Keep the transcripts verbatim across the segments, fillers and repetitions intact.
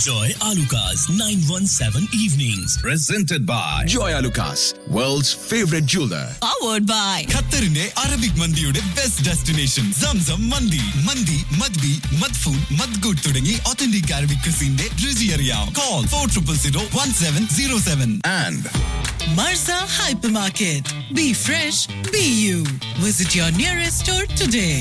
Enjoy Alucard's nine one seven evenings. Presented by Joy Alucas, world's favorite jeweler. Powered by ഖത്തറിന്റെ Arabic മന്തിയുടെ best destination Zamzam മന്തി. മന്തി മദ്ബി മദ്ഫൂൻ മദ്ഗൂട്ട് തുടങ്ങി authentic Arabic ക്രിസിന്റെ രുചി അറിയാം. Call for triple zero one seven zero seven. And Marza Hypermarket. Be fresh, be you. Visit your nearest store today.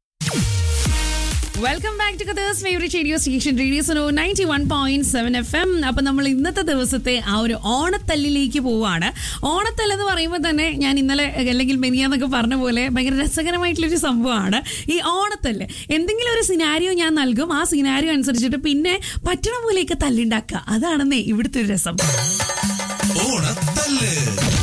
Welcome back to കഥേഴ്സ് favourite radio station radio so ninety one point seven F M. അപ്പം നമ്മൾ ഇന്നത്തെ ദിവസത്തെ ആ ഒരു ഓണത്തല്ലിലേക്ക് പോവുകയാണ്. ഓണത്തല്ലെന്ന് പറയുമ്പോൾ തന്നെ ഞാൻ ഇന്നലെ അല്ലെങ്കിൽ മെനിയാന്നൊക്കെ പറഞ്ഞ പോലെ ഭയങ്കര രസകരമായിട്ടുള്ളൊരു സംഭവമാണ് ഈ ഓണത്തല്ല്. എന്തെങ്കിലും ഒരു സിനാരിയോ ഞാൻ നൽകും, ആ സിനാരിയോ അനുസരിച്ചിട്ട് പിന്നെ പറ്റണ പോലെയൊക്കെ തല്ലുണ്ടാക്കുക. അതാണെന്നേ ഇവിടുത്തെ ഒരു രസം. ഓണത്തല്ല്.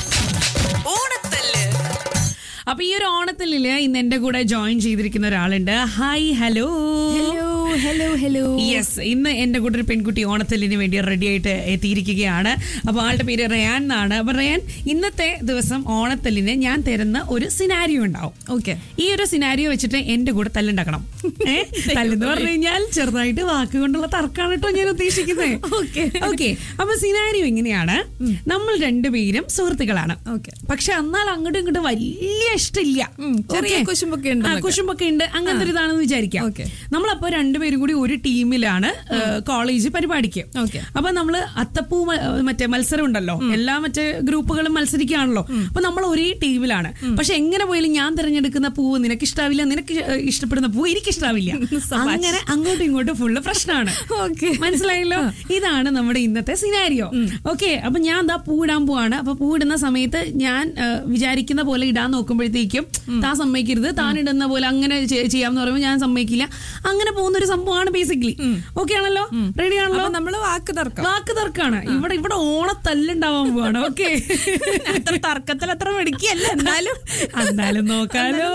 അപ്പൊ ഈ ഒരു ഓണത്തല്ലില് ഇന്ന് എന്റെ കൂടെ ജോയിൻ ചെയ്തിരിക്കുന്ന ഒരാളുണ്ട്. Hi, hello hello hello hello yes, ഇന്ന് എന്റെ കൂടെ ഒരു പെൺകുട്ടി ഓണത്തല്ലിന് വേണ്ടി റെഡി ആയിട്ട് എത്തിയിരിക്കുകയാണ്. അപ്പൊ ആളുടെ പേര് റയാൻ എന്നാണ്. അപ്പൊ റയാൻ, ഇന്നത്തെ ദിവസം ഓണത്തല്ലിന് ഞാൻ തരുന്ന ഒരു സിനാരിയോ ഉണ്ടാവും. ഓക്കെ, ഈ ഒരു സിനാരിയോ വെച്ചിട്ട് എന്റെ കൂടെ തല്ലുണ്ടാക്കണം. ഏഹ് തല്ലെന്ന് പറഞ്ഞു കഴിഞ്ഞാൽ ചെറുതായിട്ട് വാക്കുകൊണ്ടുള്ള തർക്കാണ് കേട്ടോ ഞാൻ ഉദ്ദേശിക്കുന്നത്. ഓക്കെ ഓക്കെ അപ്പൊ സിനാരിയോ ഇങ്ങനെയാണ്. നമ്മൾ രണ്ടുപേരും സുഹൃത്തുക്കളാണ്. ഓക്കെ, പക്ഷെ എന്നാൽ അങ്ങോട്ടും ഇങ്ങോട്ടും വലിയ ഇഷ്ടമില്ല. ചെറിയ Okay. കുശുമ്പൊക്കെ ഉണ്ട്. ആ, കുശുമ്പൊക്കെ ഉണ്ട്. അങ്ങനത്തെ ഒരു ഇതാണെന്ന് വിചാരിക്കാം. Okay. നമ്മളപ്പോ രണ്ടുപേരും കൂടി ഒരു ടീമിലാണ് കോളേജ് പരിപാടിക്ക്. Okay. അപ്പൊ നമ്മള് അത്തപ്പൂ മ- മറ്റേ മത്സരം ഉണ്ടല്ലോ, എല്ലാ മറ്റേ ഗ്രൂപ്പുകളും മത്സരിക്കുകയാണല്ലോ. അപ്പൊ നമ്മൾ ഒരേ ടീമിലാണ്. പക്ഷെ എങ്ങനെ പോയാലും ഞാൻ തിരഞ്ഞെടുക്കുന്ന പൂവ് നിനക്ക് ഇഷ്ടാവില്ല, നിനക്ക് ഇഷ്ടപ്പെടുന്ന പൂവ് എനിക്ക് ഇഷ്ടാവില്ല. അങ്ങനെ അങ്ങോട്ടും ഇങ്ങോട്ടും ഫുള്ള് പ്രശ്നമാണ്. Okay. മനസ്സിലായല്ലോ? ഇതാണ് നമ്മുടെ ഇന്നത്തെ സിനാരിയോ. ഓക്കെ, അപ്പൊ ഞാൻ എന്താ പൂ ഇടാൻ പോവാണ്. അപ്പൊ പൂ ഇടുന്ന സമയത്ത് ഞാൻ ആ, വിചാരിക്കുന്ന പോലെ ഇടാൻ നോക്കുമ്പോഴത്തേക്കും താൻ സമ്മതിക്കരുത്, താൻ ഇടുന്ന പോലെ അങ്ങനെ ചെ- ചെയ്യാമെന്ന് പറയുമ്പോൾ ഞാൻ സമ്മതിക്കില്ല. അങ്ങനെ പോകുന്ന ഒരു സംഭവമാണ് ബേസിക്കലി. ഓക്കെ ആണല്ലോ? റെഡി ആണല്ലോ? അപ്പൊ നമ്മള് വാക്ക് തർക്കം വാക്ക് തർക്കാണ് ഇവിടെ. ഇവിടെ ഓണത്തല്ലുണ്ടാവാൻ പോവാണ്. ഓക്കെ, അത്ര തർക്കത്തിൽ അത്ര മെടുക്കിയല്ല, എന്നാലും എന്തായാലും നോക്കാലോ.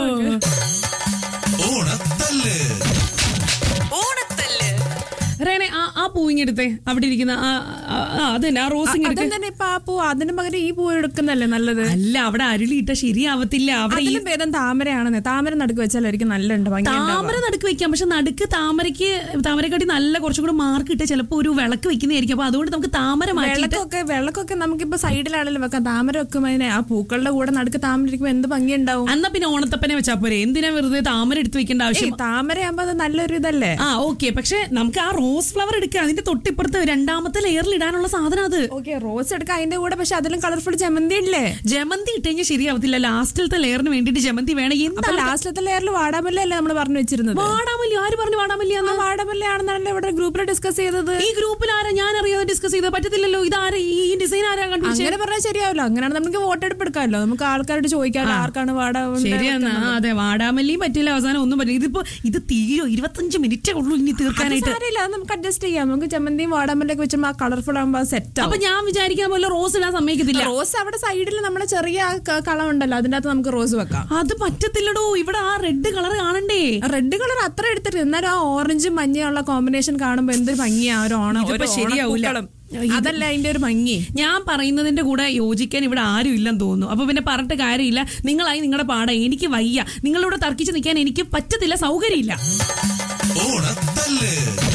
ഓണത്തല്ല്. റേനെ, ആ ആ പൂവിങ്ങെടുത്തേ, അവിടെ ഇരിക്കുന്ന ആ ആ, ആ, അതന്നെ ആ റോസിങ് എടുക്ക. അതും തന്നെ ഇപ്പൊ ആ പൂ അതിന് പകരം ഈ പൂ എടുക്കുന്നല്ലേ നല്ലത്. അല്ല, അവിടെ അരുളിയിട്ട ശരിയാവത്തില്ല. അവിടെ ഈ അതിലും ഭേദം താമരയാണെന്ന്. താമര നടുക്ക് വെച്ചാലായിരിക്കും നല്ല ഉണ്ട് ഭംഗി ഉണ്ടാവുക. താമര നടുക്ക് വെക്കാം. പക്ഷെ നടുക്ക് താമരയ്ക്ക് താമരക്കാട്ടി നല്ല കുറച്ചും കൂടെ മാർക്ക് ഇട്ട് ചിലപ്പോ ഒരു വിളക്ക് വെക്കുന്നതായിരിക്കും. അപ്പൊ അതുകൊണ്ട് നമുക്ക് താമര മാറ്റിയിട്ട് വിളക്കൊക്കെ വിളക്കൊക്കെ നമുക്കിപ്പോ സൈഡിലാണെങ്കിലും വെക്കാം. താമര വെക്കും. അതിനെ ആ പൂക്കളുടെ കൂടെ നടുക്ക് താമര ഇരിക്കുമ്പോ എന്ത് ഭംഗി ഉണ്ടാവും. എന്നാ പിന്നെ ഓണത്തപ്പനെ വെച്ചാ പോരെ. എന്തിനാ വെറുതെ താമര എടുത്ത് വെക്കേണ്ട ആവശ്യം? താമരയാകുമ്പോ അത് നല്ലൊരു ഇതല്ലേ. ആ ഓക്കെ, പക്ഷെ നമുക്ക് ആ റോസ് ഫ്ലവർ എടുക്കുക. അതിന്റെ തൊട്ടിപ്പുറത്ത് രണ്ടാമത്തെ ലെയറിൽ ഇടാനുള്ള സാധനം അത്. ഓക്കെ, റോസ് എടുക്കാം അതിന്റെ കൂടെ. പക്ഷെ അതിലും കളർഫുൾ ജമന്തി ഇല്ലേ? ജമന്തി ഇട്ട് കഴിഞ്ഞാൽ ശരിയാവത്തില്ല. ലാസ്റ്റിലത്തെ ലെയറിന് വേണ്ടിട്ട് ജമന്തി വേണം. എന്താ ലാസ്റ്റിലത്തെ ലെയറിൽ വാടാമല്ല അല്ലേ നമ്മൾ പറഞ്ഞു വെച്ചിരുന്നത്? വാടാമല്ലി? ആര് പറഞ്ഞു വാടാമല്ലി? വാടാമല്ല ആണെന്നാണല്ലോ ഇവിടെ ഗ്രൂപ്പിൽ ഡിസ്കസ് ചെയ്തത്. ഈ ഗ്രൂപ്പിൽ ആരാ? ഞാൻ അറിയാതെ ഡിസ്കസ് ചെയ്ത് പറ്റത്തില്ലല്ലോ. ഇതാരാ ഈ ഡിസൈൻ ആരാ കണ്ടുപിടിച്ചത്? അങ്ങനെ പറഞ്ഞാൽ ശരിയാവില്ല. അങ്ങനെയാണ് നമുക്ക് വോട്ടെടുപ്പ് എടുക്കാമല്ലോ. നമുക്ക് ആൾക്കാരോട് ചോദിക്കാമല്ലോ ആർക്കാണ് വാട. ശരിയെന്നാ. അതെ, വാടാമല്ലിയും പറ്റില്ല, അവസാനം ഒന്നും പറ്റില്ല. ഇതിപ്പോ ഇത് തീരോ? ഇരുപത്തഞ്ച് മിനിറ്റേ ഉള്ളൂ ഇനി തീർക്കാനായിട്ട്. അറിയില്ല, അത് നമുക്ക് അഡ്ജസ്റ്റ് ചെയ്യാം. നമുക്ക് ചമ്മന്തിയും വാടാമല്ലൊക്കെ വെച്ചുമ്പോൾ ആ കളർഫുൾ ആകുമ്പോൾ സെറ്റ് അപ്പൊ ആവും. ഞാൻ വിചാരിക്കാൻ പോലെ റോസ് ഇടാൻ സമ്മതിക്കത്തില്ല. റോസ് അവിടെ സൈഡിൽ നമ്മുടെ ചെറിയ ക- കളം ഉണ്ടല്ലോ, അതിന്റെ അകത്ത് നമുക്ക് റോസ് വെക്കാം. അത് പറ്റത്തില്ലടോ. ഇവിടെ ആ റെഡ് കളർ കാണണ്ടേ? റെഡ് കളർ അത്ര എടുത്തിട്ട് എന്നാലും ആ ഓറഞ്ചും മഞ്ഞയുള്ള കോമ്പിനേഷൻ കാണുമ്പോ എന്തൊരു ഭംഗിയാ ഒരു ഓണം. ഇതിപ്പോ ഒരു ശരിയാവൂല. ഓണപ്പൂക്കളം. അതല്ല അതിന്റെ ഒരു ഭംഗി. ഞാൻ പറയുന്നതിന്റെ കൂടെ യോജിക്കാൻ ഇവിടെ ആരും ഇല്ലെന്ന് തോന്നുന്നു. അപ്പൊ പിന്നെ പറഞ്ഞിട്ട് കാര്യമില്ല. നിങ്ങളായി നിങ്ങളുടെ പാടം. എനിക്ക് വയ്യ. നിങ്ങളിവിടെ തർക്കിച്ച് നിൽക്കാൻ എനിക്ക് പറ്റത്തില്ല, സൗകര്യമില്ല. ഓണത്തല്ല്.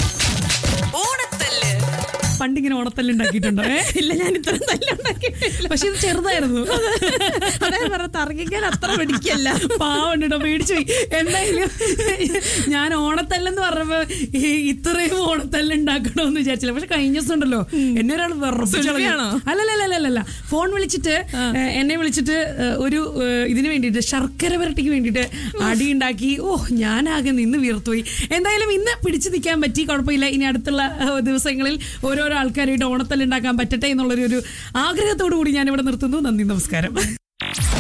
പണ്ടിങ്ങനെ ഓണത്തല്ല് ഉണ്ടാക്കിയിട്ടുണ്ടോ? ഇല്ല, ഞാൻ ഇത്ര നല്ല ഉണ്ടാക്കിയിട്ടില്ല. പക്ഷെ ഇത് ചെറുതായിരുന്നു. അതായത് പറഞ്ഞ തർക്കിക്കാൻ അത്ര പിടിക്കല്ല. പാവണ്ടോ, പേടിച്ചു പോയി. എന്തായാലും ഞാൻ ഓണത്തല്ലെന്ന് പറഞ്ഞപ്പോ ഈ ഇത്രയും ഓണത്തല്ല് ഉണ്ടാക്കണോന്ന് വിചാരിച്ചില്ല. പക്ഷെ കഴിഞ്ഞ ദിവസം ഉണ്ടല്ലോ എന്നെ ഒരാൾ സുൽഫിയാണോ? അല്ലല്ലല്ലല്ല ഫോൺ വിളിച്ചിട്ട് എന്നെ വിളിച്ചിട്ട് ഒരു ഇതിന് വേണ്ടിട്ട് ശർക്കര വരട്ടിക്ക് വേണ്ടിട്ട് അടി ഉണ്ടാക്കി. ഓ, ഞാനാകെ നിന്ന് വീർത്തുപോയി. എന്തായാലും ഇന്ന് പിടിച്ചു നിൽക്കാൻ പറ്റി, കുഴപ്പമില്ല. ഇനി അടുത്തുള്ള ദിവസങ്ങളിൽ ഓരോരോ ആൾക്കാരായിട്ട് ഓണത്തല്ല് ഉണ്ടാക്കാൻ പറ്റട്ടെ എന്നുള്ളൊരു ഒരു ആഗ്രഹത്തോടു കൂടി ഞാൻ ഇവിടെ നിർത്തുന്നു. നന്ദി, നമസ്കാരം.